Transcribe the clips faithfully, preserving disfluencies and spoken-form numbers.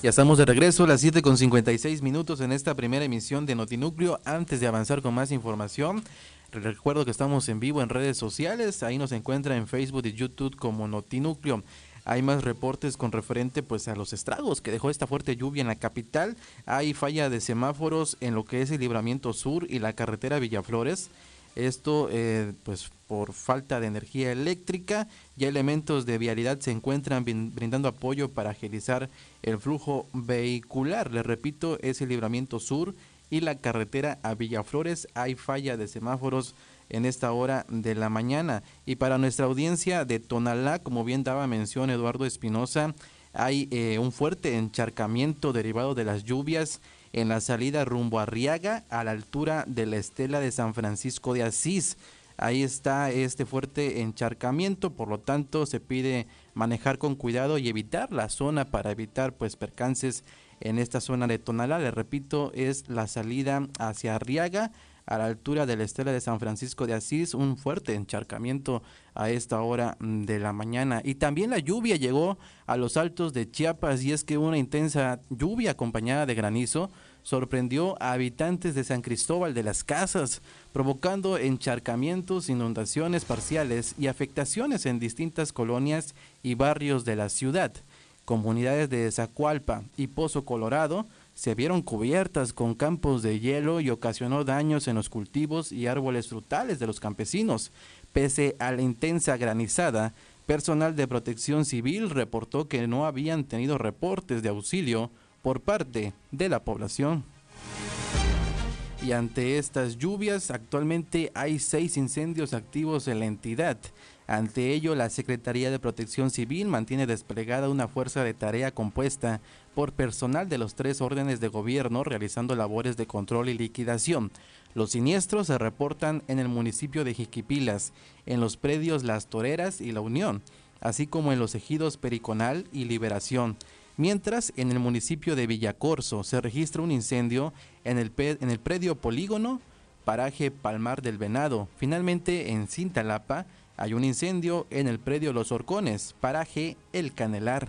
Ya estamos de regreso a las siete con cincuenta y seis minutos en esta primera emisión de Notinúcleo. Antes de avanzar con más información, recuerdo que estamos en vivo en redes sociales. Ahí nos encuentra en Facebook y YouTube como Notinúcleo. Hay más reportes con referente pues a los estragos que dejó esta fuerte lluvia en la capital. Hay falla de semáforos en lo que es el Libramiento Sur y la carretera Villaflores. Esto eh, pues por falta de energía eléctrica. Ya elementos de vialidad se encuentran brindando apoyo para agilizar el flujo vehicular. Les repito, es el Libramiento Sur y la carretera a Villaflores. Hay falla de semáforos en esta hora de la mañana. Y para nuestra audiencia de Tonalá, como bien daba mención Eduardo Espinosa, hay eh, un fuerte encharcamiento derivado de las lluvias en la salida rumbo a Arriaga, a la altura de la estela de San Francisco de Asís. Ahí está este fuerte encharcamiento, por lo tanto se pide manejar con cuidado y evitar la zona para evitar pues percances en esta zona de Tonalá. Le repito, es la salida hacia Arriaga, a la altura de la estela de San Francisco de Asís, un fuerte encharcamiento a esta hora de la mañana. Y también la lluvia llegó a los altos de Chiapas, y es que una intensa lluvia acompañada de granizo sorprendió a habitantes de San Cristóbal de las Casas, provocando encharcamientos, inundaciones parciales y afectaciones en distintas colonias y barrios de la ciudad. Comunidades de Zacualpa y Pozo Colorado se vieron cubiertas con campos de hielo y ocasionó daños en los cultivos y árboles frutales de los campesinos. Pese a la intensa granizada, personal de Protección Civil reportó que no habían tenido reportes de auxilio por parte de la población. Y ante estas lluvias, actualmente hay seis incendios activos en la entidad. Ante ello, la Secretaría de Protección Civil mantiene desplegada una fuerza de tarea compuesta por personal de los tres órdenes de gobierno realizando labores de control y liquidación. Los siniestros se reportan en el municipio de Jiquipilas, en los predios Las Toreras y La Unión, así como en los ejidos Periconal y Liberación. Mientras, en el municipio de Villacorso se registra un incendio en el, pe- en el predio Polígono, paraje Palmar del Venado. Finalmente, en Cintalapa, hay un incendio en el predio Los Horcones, paraje El Canelar.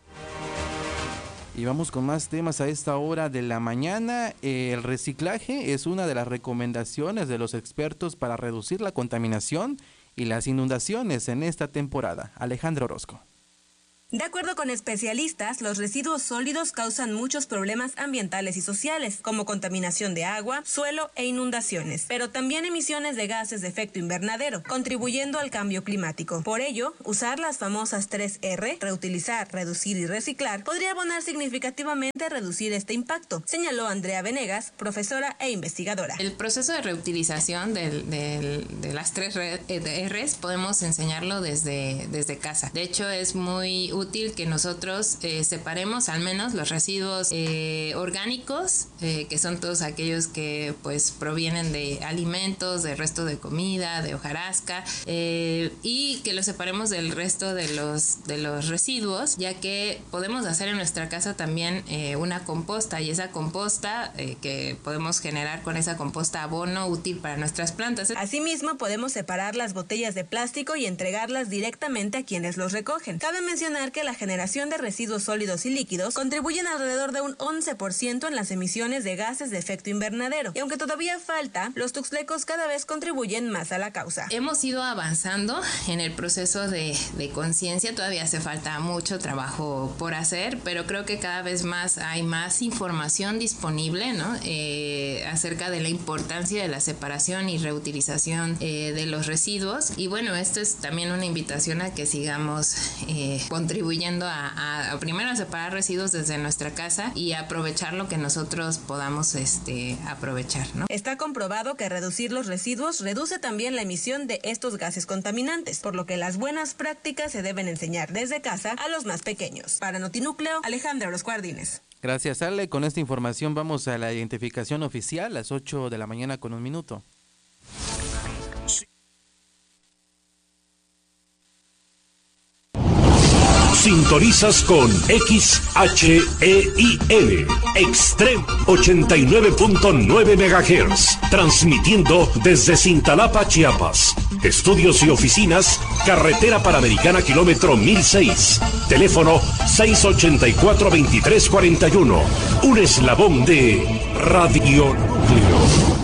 Y vamos con más temas a esta hora de la mañana. El reciclaje es una de las recomendaciones de los expertos para reducir la contaminación y las inundaciones en esta temporada. Alejandra Orozco. De acuerdo con especialistas, los residuos sólidos causan muchos problemas ambientales y sociales, como contaminación de agua, suelo e inundaciones, pero también emisiones de gases de efecto invernadero, contribuyendo al cambio climático. Por ello, usar las famosas tres erre, reutilizar, reducir y reciclar, podría abonar significativamente a reducir este impacto, señaló Andrea Venegas, profesora e investigadora. El proceso de reutilización del, del, de las tres erres podemos enseñarlo desde, desde casa. De hecho, es muy útil que nosotros eh, separemos al menos los residuos eh, orgánicos, eh, que son todos aquellos que pues provienen de alimentos, de resto de comida, de hojarasca, eh, y que los separemos del resto de los, de los residuos, ya que podemos hacer en nuestra casa también eh, una composta, y esa composta eh, que podemos generar con esa composta abono útil para nuestras plantas. Asimismo, podemos separar las botellas de plástico y entregarlas directamente a quienes los recogen. Cabe mencionar que la generación de residuos sólidos y líquidos contribuyen alrededor de un once por ciento en las emisiones de gases de efecto invernadero, y aunque todavía falta, los tuxtlecos cada vez contribuyen más a la causa. Hemos ido avanzando en el proceso de, de conciencia, todavía hace falta mucho trabajo por hacer, pero creo que cada vez más hay más información disponible, ¿no? Eh, acerca de la importancia de la separación y reutilización eh, de los residuos, y bueno, esto es también una invitación a que sigamos eh, contribuyendo contribuyendo a, a, a primero a separar residuos desde nuestra casa y a aprovechar lo que nosotros podamos este, aprovechar, ¿no? Está comprobado que reducir los residuos reduce también la emisión de estos gases contaminantes, por lo que las buenas prácticas se deben enseñar desde casa a los más pequeños. Para Notinúcleo, Alejandra Orozco Ardínez. Gracias, Ale. Con esta información vamos a la identificación oficial, las ocho de la mañana con un minuto. Sintonizas con X H E I L, Extreme ochenta y nueve punto nueve megahertz, transmitiendo desde Cintalapa, Chiapas. Estudios y oficinas, Carretera Panamericana, kilómetro mil seis. Teléfono seis ochenta y cuatro, veintitrés cuarenta y uno. Un eslabón de Radio Núcleo.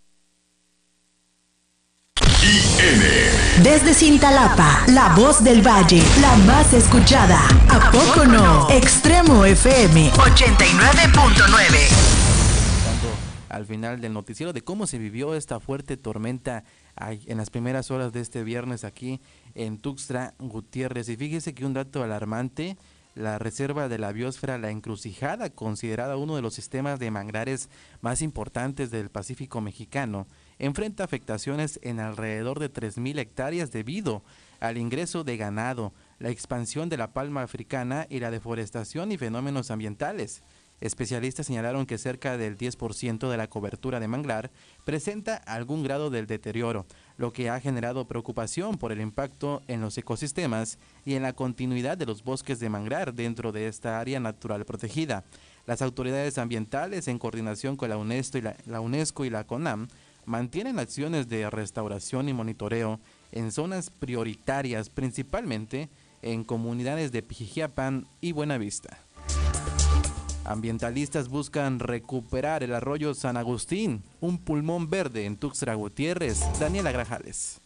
Desde Cintalapa, la voz del valle, la más escuchada. ¿A poco no? Extremo F M ochenta y nueve punto nueve. Al final del noticiero de cómo se vivió esta fuerte tormenta en las primeras horas de este viernes aquí en Tuxtla Gutiérrez. Y fíjese que un dato alarmante: la reserva de la biosfera La Encrucijada, considerada uno de los sistemas de manglares más importantes del Pacífico mexicano, enfrenta afectaciones en alrededor de tres mil hectáreas debido al ingreso de ganado, la expansión de la palma africana y la deforestación y fenómenos ambientales. Especialistas señalaron que cerca del diez por ciento de la cobertura de manglar presenta algún grado de deterioro, lo que ha generado preocupación por el impacto en los ecosistemas y en la continuidad de los bosques de manglar dentro de esta área natural protegida. Las autoridades ambientales, en coordinación con la UNESCO y la, la UNESCO y la CONAM, mantienen acciones de restauración y monitoreo en zonas prioritarias, principalmente en comunidades de Pijijiapan y Buenavista. Ambientalistas buscan recuperar el arroyo San Agustín, un pulmón verde en Tuxtla Gutiérrez. Daniela Grajales.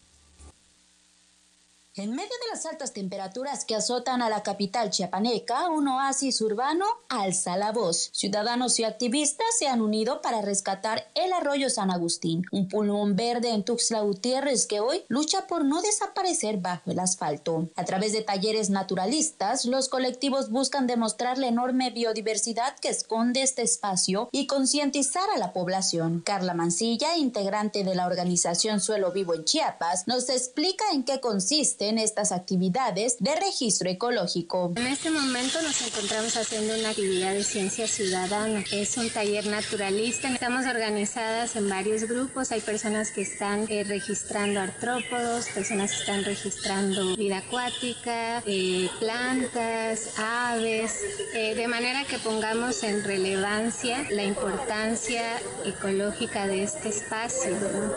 En medio de las altas temperaturas que azotan a la capital chiapaneca, un oasis urbano alza la voz. Ciudadanos y activistas se han unido para rescatar el arroyo San Agustín, un pulmón verde en Tuxtla Gutiérrez que hoy lucha por no desaparecer bajo el asfalto. A través de talleres naturalistas, los colectivos buscan demostrar la enorme biodiversidad que esconde este espacio y concientizar a la población. Carla Mancilla, integrante de la organización Suelo Vivo en Chiapas, nos explica en qué consiste en estas actividades de registro ecológico. En este momento nos encontramos haciendo una actividad de ciencia ciudadana. Es un taller naturalista. Estamos organizadas en varios grupos. Hay personas que están eh, registrando artrópodos, personas que están registrando vida acuática, eh, plantas, aves, eh, de manera que pongamos en relevancia la importancia ecológica de este espacio.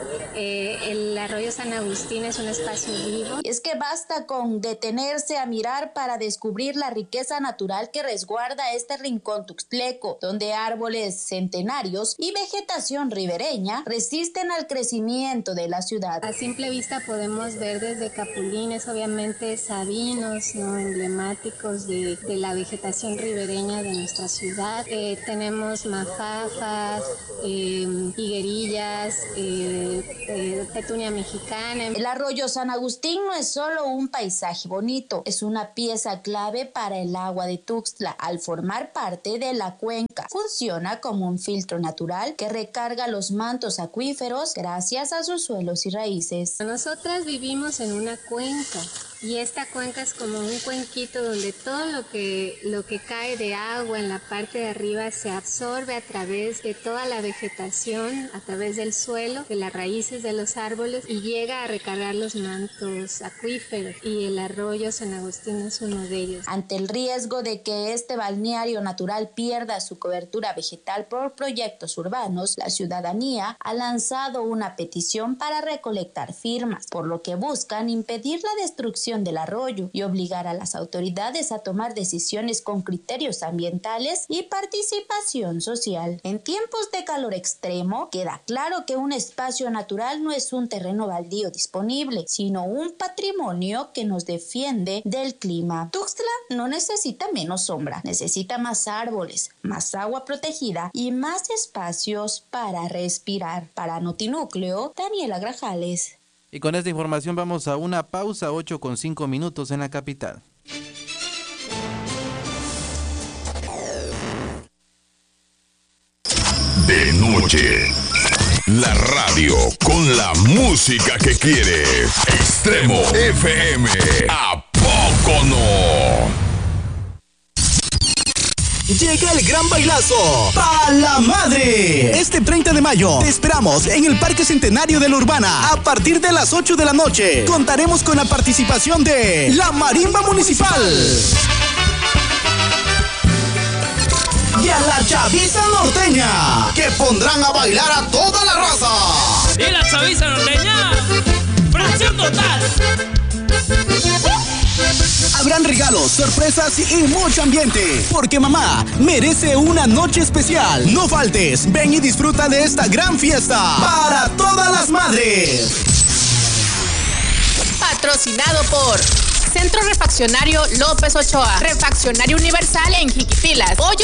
Eh, el arroyo San Agustín es un espacio vivo. Es que basta con detenerse a mirar para descubrir la riqueza natural que resguarda este rincón tuxtleco, donde árboles centenarios y vegetación ribereña resisten al crecimiento de la ciudad. A simple vista podemos ver desde capulines, obviamente sabinos, ¿no?, emblemáticos de, de la vegetación ribereña de nuestra ciudad. Eh, tenemos mafafas, eh, higuerillas, eh, eh, petunia mexicana. El arroyo San Agustín no es solo un paisaje bonito, es una pieza clave para el agua de Tuxtla. Al formar parte de la cuenca, funciona como un filtro natural que recarga los mantos acuíferos gracias a sus suelos y raíces. Nosotras vivimos en una cuenca y esta cuenca es como un cuenquito donde todo lo que, lo que cae de agua en la parte de arriba se absorbe a través de toda la vegetación, a través del suelo, de las raíces de los árboles y llega a recargar los mantos acuíferos, y el arroyo San Agustín es uno de ellos. Ante el riesgo de que este balneario natural pierda su cobertura vegetal por proyectos urbanos, la ciudadanía ha lanzado una petición para recolectar firmas, por lo que buscan impedir la destrucción del arroyo y obligar a las autoridades a tomar decisiones con criterios ambientales y participación social. En tiempos de calor extremo, queda claro que un espacio natural no es un terreno baldío disponible, sino un patrimonio que nos defiende del clima. Tuxtla no necesita menos sombra, necesita más árboles, más agua protegida y más espacios para respirar. Para Notinúcleo, Daniela Grajales. Y con esta información vamos a una pausa, ocho con cinco minutos en la capital. De noche, la radio con la música que quieres. Extremo F M. ¿A poco no? Llega el gran bailazo ¡Pa la madre! Este treinta de mayo te esperamos en el Parque Centenario de la Urbana a partir de las ocho de la noche. Contaremos con la participación de la Marimba Municipal y a la Chaviza Norteña, que pondrán a bailar a toda la raza. ¡Y la Chaviza Norteña! ¡Acción total! Habrán regalos, sorpresas y mucho ambiente, porque mamá merece una noche especial. No faltes, ven y disfruta de esta gran fiesta para todas las madres. Patrocinado por Centro Refaccionario López Ochoa, Refaccionario Universal en Jiquipilas, Pollo